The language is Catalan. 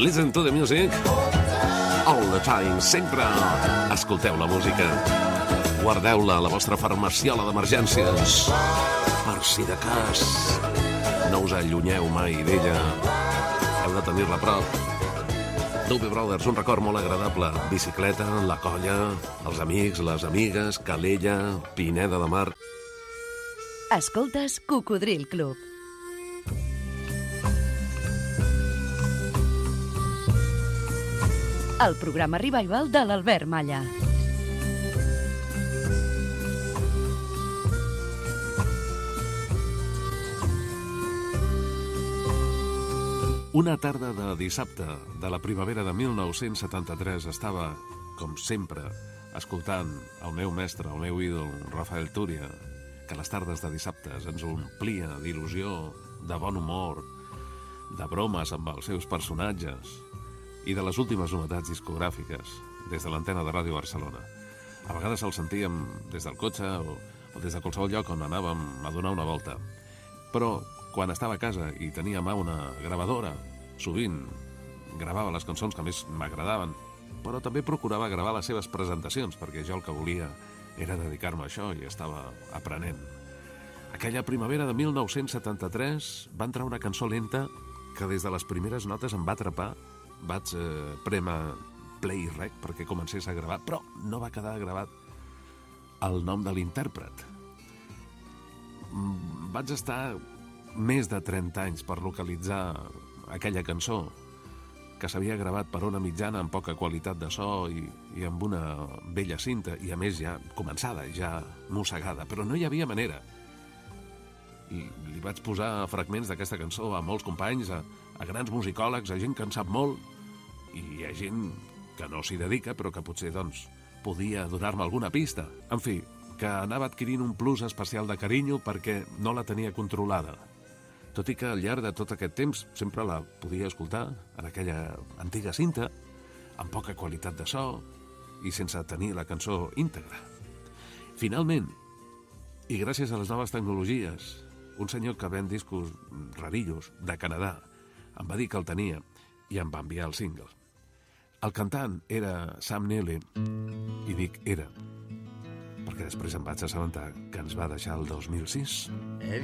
Listen to the music all the time, sempre. Escolteu la música. Guardeu-la a la vostra farmaciola d'emergències. Per si de cas, no us allunyeu mai d'ella. Heu de tenir-la a prop. Doobie Brothers, un record molt agradable. Bicicleta, la colla, els amics, les amigues, Calella, Pineda de Mar. Escoltes Cocodril Club. El programa revival de l'Albert Malla. Una tarda de dissabte de la primavera de 1973 estava, com sempre, escoltant el meu mestre, el meu ídol, Rafael Túria, que les tardes de dissabtes ens omplia d'il·lusió, de bon humor, de bromes amb els seus personatges i de les últimes novetats discogràfiques des de l'antena de Ràdio Barcelona. A vegades el sentíem des del cotxe o des de qualsevol lloc on anàvem a donar una volta. Però quan estava a casa i tenia a mà una gravadora, sovint gravava les cançons que més m'agradaven, però també procurava gravar les seves presentacions, perquè jo el que volia era dedicar-me a això i estava aprenent. Aquella primavera de 1973 va entrar una cançó lenta que des de les primeres notes em va atrapar. Vaig prémer play rec perquè comencés a gravar, però no va quedar gravat el nom de l'intèrpret. Vaig estar més de 30 anys per localitzar aquella cançó que s'havia gravat per una mitjana amb poca qualitat de so i amb una vella cinta, i a més ja començada, ja mossegada, però no hi havia manera. Li vaig posar fragments d'aquesta cançó a molts companys, a grans musicòlegs, a gent que en sap molt, i a gent que no s'hi dedica, però que potser, doncs, podia donar-me alguna pista. En fi, que anava adquirint un plus especial de carinyo perquè no la tenia controlada. Tot i que al llarg de tot aquest temps sempre la podia escoltar en aquella antiga cinta, amb poca qualitat de so i sense tenir la cançó íntegra. Finalment, i gràcies a les noves tecnologies, un senyor que ven discos rarillos de Canadà em va dir que el tenia i em va enviar el single. El cantant era Sam Neill, i dic era, perquè després em vaig assabentar que ens va deixar el 2006.